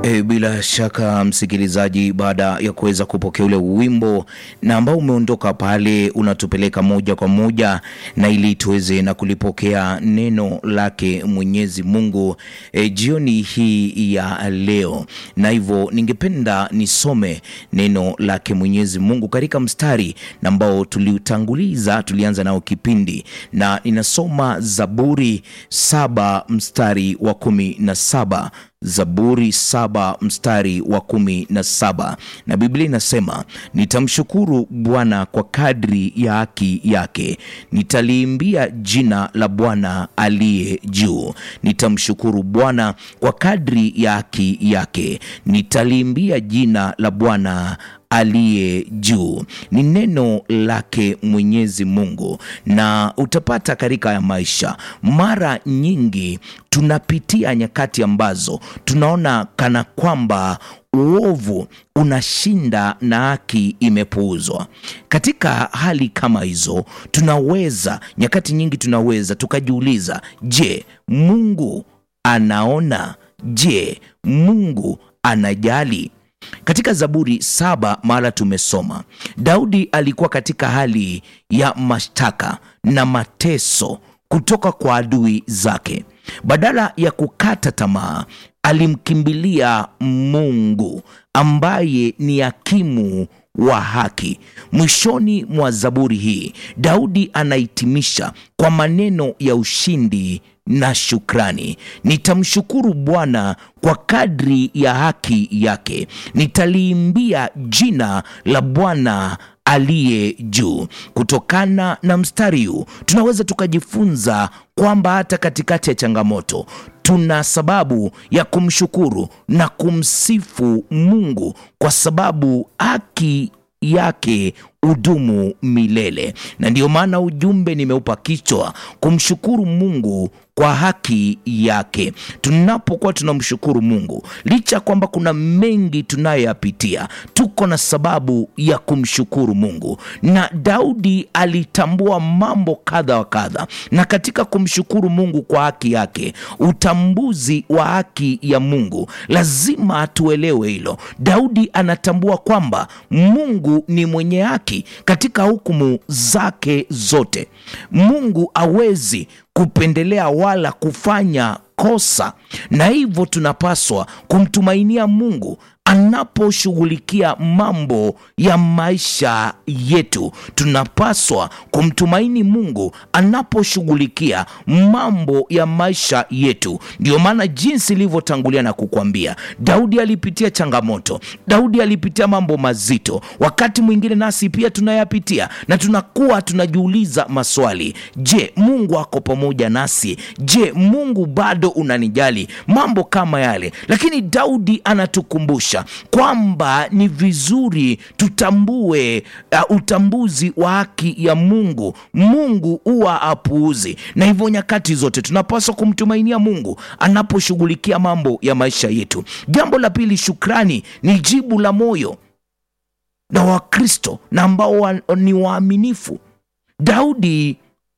Bila shaka msikilizaji, baada ya kuweza kupokea ule wimbo na ambao umeondoka pale, unatupeleka moja kwa moja na ili tuweze na kulipokea neno lake Mwenyezi Mungu jioni hii ya leo. Na hivyo ningependa nisome neno lake Mwenyezi Mungu katika mstari na ambao tulianza nao kipindi, na ninasoma Zaburi 7 mstari wa 17. Zaburi 7 mstari wa 17, na Biblia inasema, nitamshukuru Bwana kwa kadri ya haki yake, nitaliimbia jina la Bwana aliye juu. Nitamshukuru Bwana kwa kadri ya haki yake, nitaliimbia jina la Bwana aliye juu. Ni neno lake Mwenyezi Mungu, na utapata katika ya maisha mara nyingi tunapitia nyakati ambazo tunaona kana kwamba uovu unashinda na haki imepuuzwa. Katika hali kama hizo nyakati nyingi tunaweza tukajiuliza, je, Mungu anaona? Je, Mungu anajali? Katika Zaburi 7 mara tumesoma Daudi alikuwa katika hali ya mashtaka na mateso kutoka kwa adui zake. Badala ya kukata tamaa, alimkimbilia Mungu ambaye ni hakimu wa haki. Mwishoni mwa Zaburi hii, Daudi anahitimisha kwa maneno ya ushindi na shukrani. Nitamshukuru Bwana kwa kadri ya haki yake, nitaliimbia jina la Bwana aliye juu. Kutokana na mstari huu tunaweza tukajifunza kwamba hata katikati ya changamoto tuna sababu ya kumshukuru na kumsifu Mungu, kwa sababu haki yake udumu milele. Na ndiyo maana ujumbe nimeupa kichwa, kumshukuru Mungu kwa haki yake. Tunapokuwa tunamshukuru Mungu, licha kwamba kuna mengi tunayoyapitia, tuko na sababu ya kumshukuru Mungu. Na Daudi alitambua mambo kadha wa kadha, na katika kumshukuru Mungu kwa haki yake, utambuzi wa haki ya Mungu, lazima tuelewe hilo. Daudi anatambua kwamba Mungu ni mwenye haki katika hukumu zake zote. Mungu hawezi kupendelea wala kufanya kosa, na hivyo tunapaswa kumtumainia Mungu anaposhughulikia mambo ya maisha yetu. Tunapaswa kumtumaini Mungu anaposhughulikia mambo ya maisha yetu. Ndio maana jinsi ilivyotangulia na kukwambia, Daudi alipitia changamoto, Daudi alipitia mambo mazito. Wakati mwingine nasi pia tunayapitia na tunakuwa tunajiuliza maswali. Je, Mungu ako pamoja nasi? Je, Mungu bado unanijali? Mambo kama yale. Lakini Daudi anatukumbusha kwamba ni vizuri tutambue utambuzi wa haki ya Mungu. Mungu huwa apuuzi, na hivyo nyakati zote tunapaswa kumtumainia Mungu anaposhughulikia mambo ya maisha yetu. Jambo la pili, shukrani ni jibu la moyo na Wakristo na ambao ni waaminifu. Daudi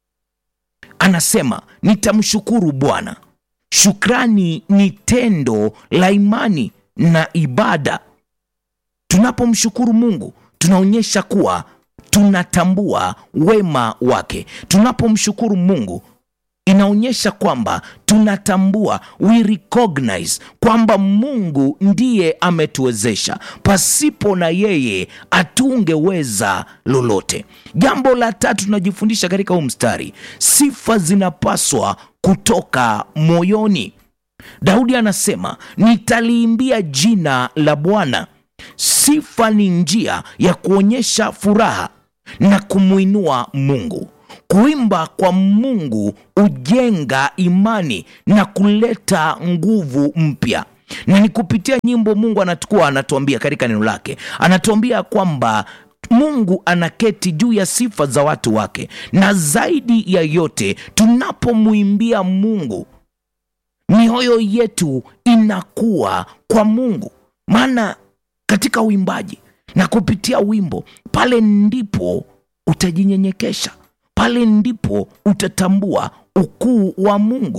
anasema, nitamshukuru Bwana. Shukrani ni tendo la imani na ibada. Tunapomshukuru Mungu, tunaonyesha kuwa tunatambua wema wake. Tunapomshukuru Mungu, inaonyesha kwamba tunatambua, we recognize kwamba Mungu ndiye ametuwezesha. Pasipo na yeye hatungeweza lolote. Jambo la tatu tunajifundisha katika huu mstari, sifa zinapaswa kutoka moyoni. Daudi anasema, nitaliimbia jina la Bwana. Sifa ni njia ya kuonyesha furaha na kumuinua Mungu. Kuimba kwa Mungu hujenga imani na kuleta nguvu mpya. Na ni kupitia nyimbo Mungu anatuambia katika neno lake. Anatuambia kwamba Mungu anaketi juu ya sifa za watu wake, na zaidi ya yote tunapomuimbia Mungu, mioyo yetu inakuwa kwa Mungu. Maana katika uimbaji na kupitia wimbo, pale ndipo utajinyenyekesha, pale ndipo utatambua ukuu wa Mungu.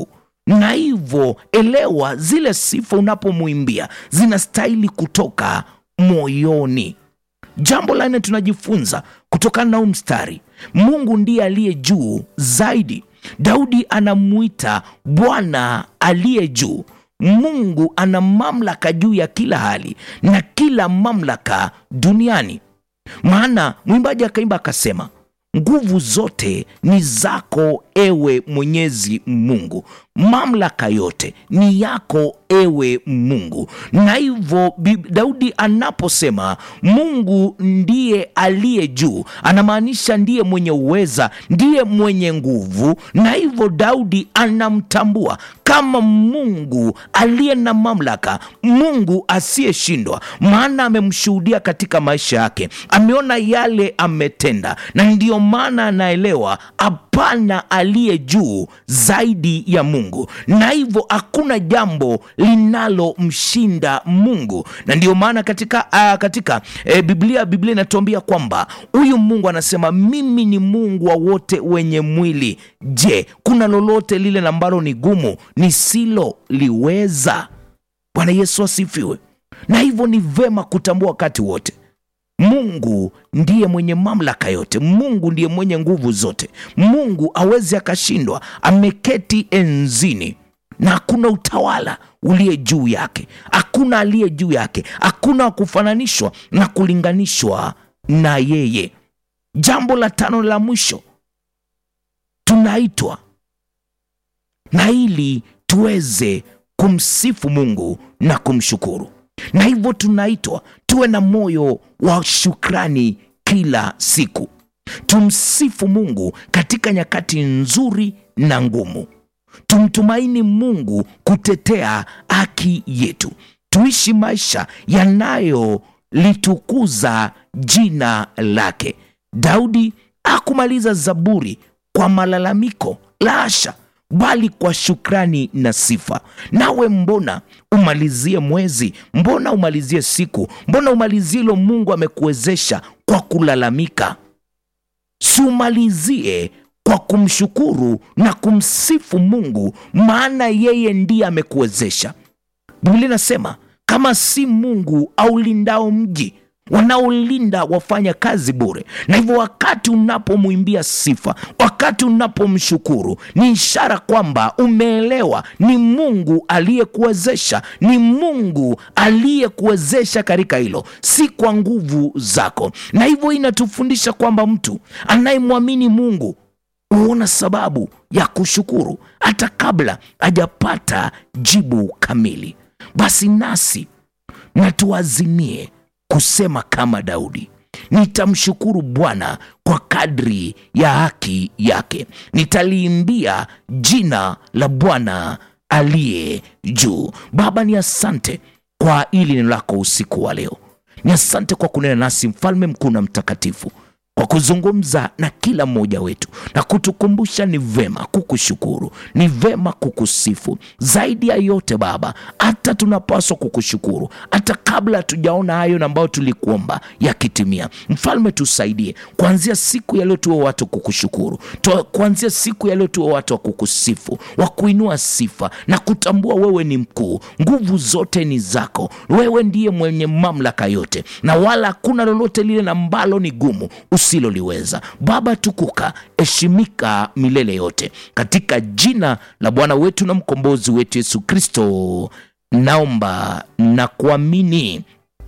Na hivyo elewa, zile sifa unapomwimbia zinastahili kutoka moyoni. Jambo la nne tunajifunza kutokana na mstari, Mungu ndiye aliye juu zaidi. Daudi anamuita Bwana aliye juu. Mungu ana mamlaka juu ya kila hali na kila mamlaka duniani. Maana mwimbaji akaimba akasema, nguvu zote ni zako ewe Mwenyezi Mungu, mamlaka yote ni yako ewe Mungu. Na hivyo Daudi anaposema Mungu ndiye aliye juu, anamaanisha ndiye mwenye uweza, ndiye mwenye nguvu. Na hivyo Daudi anamtambua kama Mungu aliye na mamlaka, Mungu asiyeshindwa, maana amemshuhudia katika maisha yake, ameona yale ametenda, na ndiyo maana anaelewa hapana aliye juu zaidi ya Mungu. Na hivyo hakuna jambo linalomshinda Mungu. Na ndiyo maana katika Biblia inatuambia kwamba huyu Mungu anasema, mimi ni Mungu wa wote wenye mwili. Je, kuna lolote lile ambalo ni gumu nisiloliweza? Bwana Yesu asifiwe. Na hivyo ni vema kutambua wakati wote Mungu ndiye mwenye mamlaka yote. Mungu ndiye mwenye nguvu zote. Mungu hawezi akashindwa, ameketi enzini na hakuna utawala uliye juu yake, hakuna aliye juu yake, hakuna kufananishwa na kulinganishwa na yeye. Jambo la tano la mwisho, tunaitwa na ili tuweze kumsifu Mungu na kumshukuru. Na hivyo tunaitwa tuwe na moyo wa shukrani kila siku. Tumsifu Mungu katika nyakati nzuri na ngumu. Tumtumaini Mungu kutetea haki yetu. Tuishi maisha yanayolitukuza jina lake. Daudi hakumaliza Zaburi kwa malalamiko, la hasha, bali kwa shukrani na sifa. Nawe mbona umalizie mwezi? Mbona umalizie siku? Mbona umalizie hilo Mungu amekuwezesha kwa kulalamika? Si umalizie kwa kumshukuru na kumsifu Mungu, maana yeye ndiye amekuwezesha. Biblia inasema, kama si Mungu aulindao mji, wanaolinda wafanya kazi bure. Na hivyo wakati unapomwimbia sifa, wakati unapomshukuru, ni ishara kwamba umeelewa ni Mungu aliyekuwezesha, ni Mungu aliyekuwezesha katika hilo, si kwa nguvu zako. Na hivyo inatufundisha kwamba mtu anayemwamini Mungu huona sababu ya kushukuru hata kabla hajapata jibu kamili. Basi nasi na tuazimie kusema kama Daudi, nitamshukuru Bwana kwa kadri ya haki yake, nitaliimbia jina la Bwana aliye juu. Baba, ni asante kwa hili neno lako usiku wa leo. Ni asante kwa kunena nasi, mfalme mkuu na mtakatifu, kwa kuzungumza na kila mmoja wetu na kutukumbusha ni vema kukushukuru, ni vema kukusifu. Zaidi ya yote Baba, hata tunapaswa kukushukuru hata kabla hatujaona hayo ambayo tulikuomba yakitimia. Mfalme, tusaidie kuanzia siku ya leo tuwe watu kukushukuru, kuanzia siku ya leo tuwe watu wa kukusifu, wa kuinua sifa na kutambua wewe ni mkuu, nguvu zote ni zako, wewe ndiye mwenye mamlaka yote, na wala hakuna lolote lile ambalo ni gumu usiloliweza. Baba, tukuka, heshimika milele yote, katika jina la Bwana wetu na mkombozi wetu Yesu Kristo naomba na kuamini.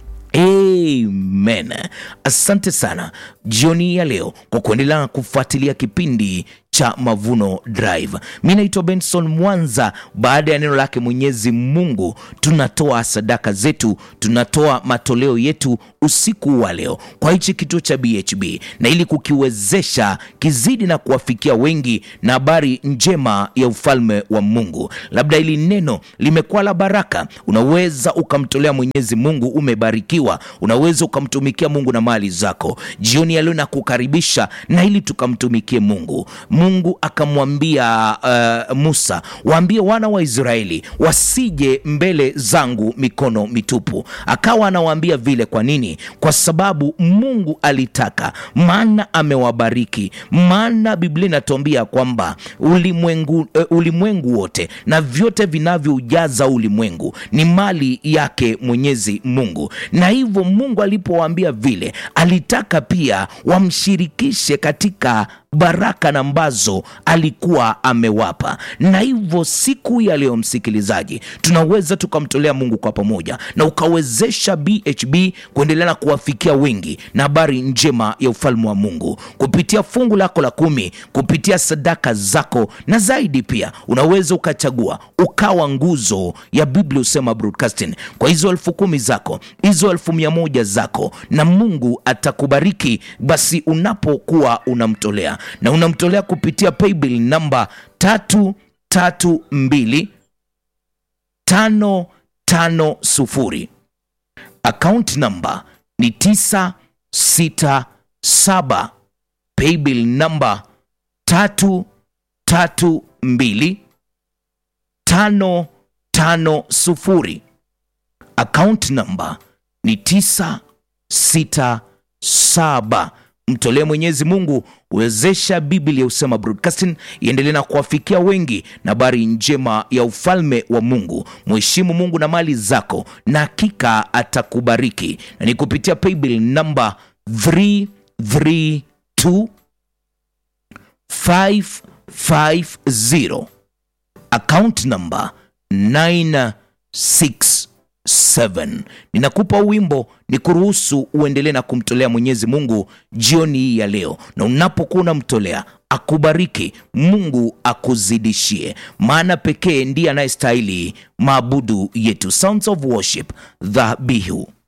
Amen. Asante sana jioni ya leo kwa kuendelea kufuatilia kipindi cha Mavuno Drive. Mimi naitwa Benson Mwanza. Baada ya neno lake Mwenyezi Mungu, tunatoa sadaka zetu, tunatoa matoleo yetu usiku wa leo kwa hichi kituo cha BHB, na ili kukiwezesha kizidi na kuwafikia wengi na habari njema ya ufalme wa Mungu. Labda ili neno limekuwa la baraka, unaweza ukamtolea Mwenyezi Mungu, umebarikiwa, unaweza ukamtumikia Mungu na mali zako. Jioni ya leo na kukaribisha na ili tukamtumikie Mungu. Mungu akamwambia Musa, waambie wana wa Israeli wasije mbele zangu mikono mitupu. Akawa anawaambia vile. Kwa nini? Kwa sababu Mungu alitaka, maana amewabariki. Maana Biblia inatuambia kwamba ulimwengu wote na vyote vinavyoujaza ulimwengu ni mali yake Mwenyezi Mungu. Na hivyo Mungu alipowaambia vile, alitaka pia wamshirikishe katika baraka na ambazo alikuwa amewapa. Na hivyo siku ya leo, msikilizaji, tunaweza tukamtolea Mungu kwa pamoja na ukawezesha BHB kuendelea na kuwafikia wengi na habari njema ya ufalme wa Mungu kupitia fungu lako la 10, kupitia sadaka zako, na zaidi pia unaweza ukachagua ukawa nguzo ya Biblia Husema Broadcasting kwa hizo 10,000 zako, hizo 100,000 zako, na Mungu atakubariki basi unapokuwa unamtolea. Na unamtolea kupitia paybill namba 332550. Account number ni 967. Paybill namba 332550. Account number ni 967. Mtolee Mwenyezi Mungu, uwezesha Biblia Husema Broadcasting iendelee na kuwafikia wengi na habari njema ya ufalme wa Mungu. Mheshimu Mungu na mali zako, na hakika atakubariki. Na ni kupitia paybill number 332550. Account number 967. Ninakupa wimbo ni kuruhusu uendelee na kumtolea Mwenyezi Mungu jioni hii ya leo, na unapokuwa unamtolea akubariki, Mungu akuzidishie, maana pekee ndiye anayestahili maabudu yetu. Sounds of worship, dhabihu.